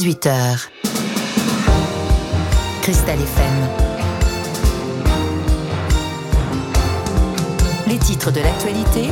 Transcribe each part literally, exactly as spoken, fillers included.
dix-huit heures. Cristal F M. Les titres de l'actualité.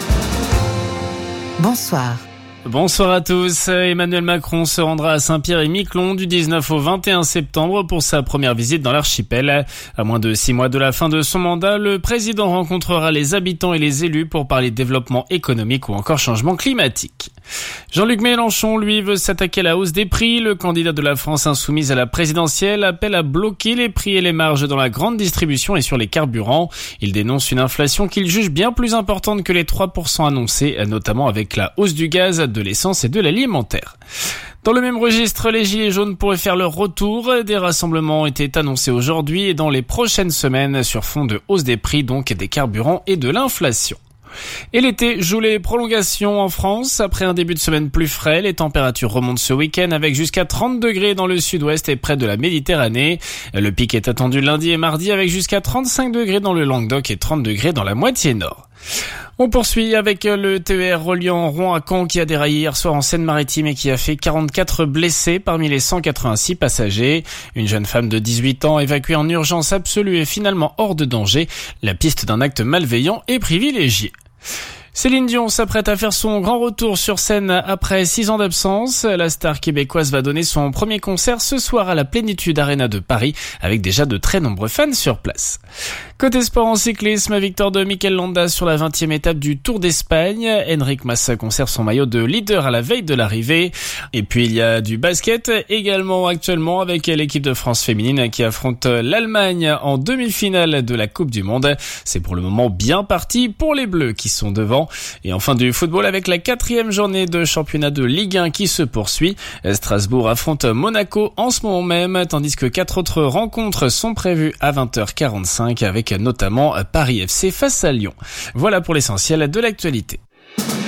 Bonsoir. Bonsoir à tous. Emmanuel Macron se rendra à Saint-Pierre-et-Miquelon du dix-neuf au vingt et un septembre pour sa première visite dans l'archipel. À moins de six mois de la fin de son mandat, le président rencontrera les habitants et les élus pour parler développement économique ou encore changement climatique. Jean-Luc Mélenchon, lui, veut s'attaquer à la hausse des prix. Le candidat de la France insoumise à la présidentielle appelle à bloquer les prix et les marges dans la grande distribution et sur les carburants. Il dénonce une inflation qu'il juge bien plus importante que les trois pour cent annoncés, notamment avec la hausse du gaz, de l'essence et de l'alimentaire. Dans le même registre, les Gilets jaunes pourraient faire leur retour. Des rassemblements étaient annoncés aujourd'hui et dans les prochaines semaines sur fond de hausse des prix, donc des carburants et de l'inflation. Et l'été joue les prolongations en France. Après un début de semaine plus frais, les températures remontent ce week-end avec jusqu'à trente degrés dans le sud-ouest et près de la Méditerranée. Le pic est attendu lundi et mardi avec jusqu'à trente-cinq degrés dans le Languedoc et trente degrés dans la moitié nord. On poursuit avec le T E R reliant Rouen à Caen qui a déraillé hier soir en Seine-Maritime et qui a fait quarante-quatre blessés parmi les cent quatre-vingt-six passagers. Une jeune femme de dix-huit ans évacuée en urgence absolue est finalement hors de danger. La piste d'un acte malveillant est privilégiée. Céline Dion s'apprête à faire son grand retour sur scène après six ans d'absence. La star québécoise va donner son premier concert ce soir à la Plénitude Arena de Paris avec déjà de très nombreux fans sur place. Côté sport en cyclisme, victoire de Mikel Landa sur la vingtième étape du Tour d'Espagne. Enric Mas conserve son maillot de leader à la veille de l'arrivée. Et puis il y a du basket également actuellement avec l'équipe de France féminine qui affronte l'Allemagne en demi-finale de la Coupe du Monde. C'est pour le moment bien parti pour les Bleus qui sont devant. Et enfin du football avec la quatrième journée de championnat de Ligue un qui se poursuit. Strasbourg affronte Monaco en ce moment même, tandis que quatre autres rencontres sont prévues à vingt heures quarante-cinq avec notamment Paris F C face à Lyon. Voilà pour l'essentiel de l'actualité.